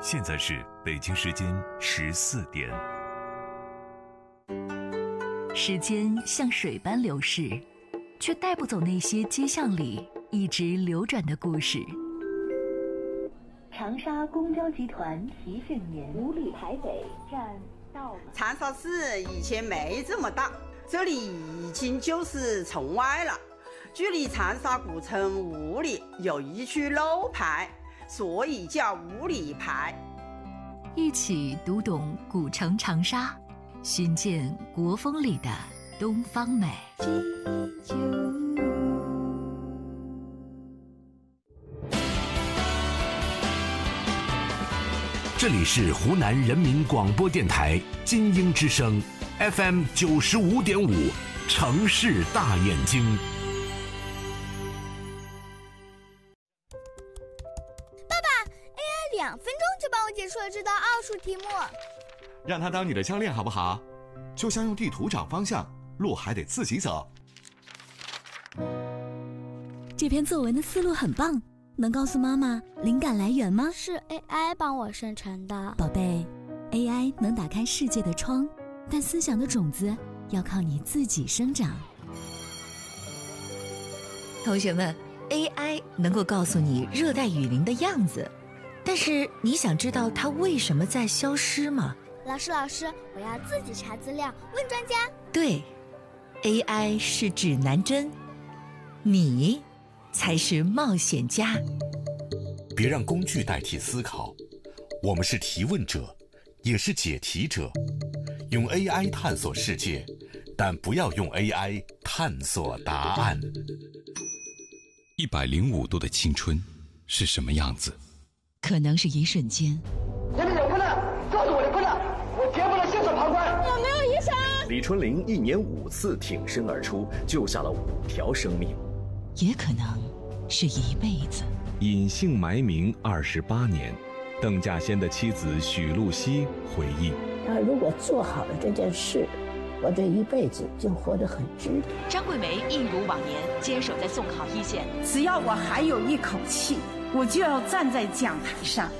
现在是北京时间14点。 时间像水般流逝，却带不走那些街巷里一直流转的故事。长沙公交集团提醒您：五里台北站到了。 长沙市以前没这么大，这里已经就是城外了。距离长沙古城5里有一区楼牌，所以叫五里牌。 一起读懂古城长沙，寻见国风里的东方美。 这里是湖南人民广播电台金鹰之声 FM 95.5城市大眼睛。 爸爸 ，AI 2分钟就帮我解出了这道奥数题目。 让它当你的教练好不好？就像用地图找方向，路还得自己走。 这篇作文的思路很棒，能告诉妈妈灵感来源吗？ 是 AI 帮我生成的。 宝贝， AI 能打开世界的窗，但思想的种子要靠你自己生长。 同学们， AI 能够告诉你热带雨林的样子，但是你想知道它为什么在消失吗？ 老师，我要自己查资料，问专家。 对， AI 是指南针，你才是冒险家。 别让工具代替思考，我们是提问者，也是解题者。用 AI 探索世界，但不要用 AI 探索答案。 105度的青春是什么样子？ 可能是一瞬间。 这边有困难，告诉我的困难，我绝不能袖手旁观。 有没有医生？ 李春林1年5次挺身而出，救下了5条生命。 也可能是一辈子。 隐姓埋名28年，邓稼先的妻子许露西回忆： 他如果做好了这件事，我这一辈子就活得很值得。 张桂梅一如往年坚守在送考一线， 只要我还有一口气，我就要站在讲台上